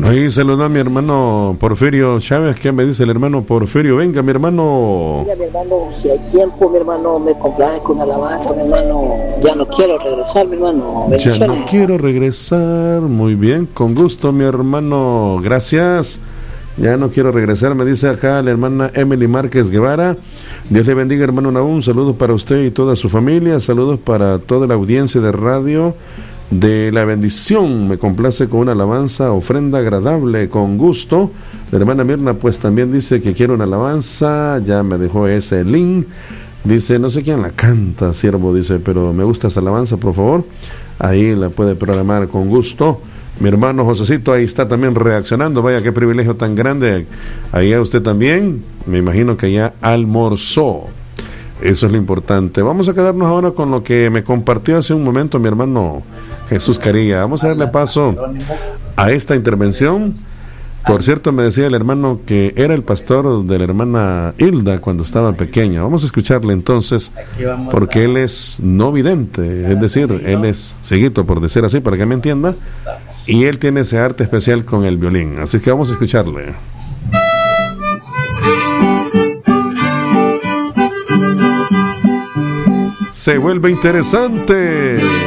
Ahí saludó a mi hermano Porfirio Chávez. ¿Qué me dice el hermano Porfirio? Venga, mi hermano. Mira, mi hermano, si hay tiempo, mi hermano, me complace con alabanza, mi hermano. Ya no quiero regresar, mi hermano. Ya no quiero regresar. Muy bien, con gusto, mi hermano. Gracias. Ya no quiero regresar, me dice acá la hermana Emily Márquez Guevara. Dios le bendiga, hermano Nahum. Saludos para usted y toda su familia. Saludos para toda la audiencia de radio de La Bendición. Me complace con una alabanza, ofrenda agradable, con gusto. La hermana Mirna pues también dice que quiere una alabanza. Ya me dejó ese link. Dice, no sé quién la canta, siervo, dice, pero me gusta esa alabanza, por favor. Ahí la puede programar con gusto. Mi hermano Josecito ahí está también reaccionando. Vaya, qué privilegio tan grande. Ahí a usted también. Me imagino que ya almorzó. Eso es lo importante. Vamos a quedarnos ahora con lo que me compartió hace un momento mi hermano Jesús Carilla. Vamos a darle paso a esta intervención. Por cierto, me decía el hermano que era el pastor de la hermana Hilda cuando estaba pequeña. Vamos a escucharle entonces, porque él es no vidente, es decir, él es cieguito, por decir así, para que me entienda, y él tiene ese arte especial con el violín. Así que vamos a escucharle. Se vuelve interesante.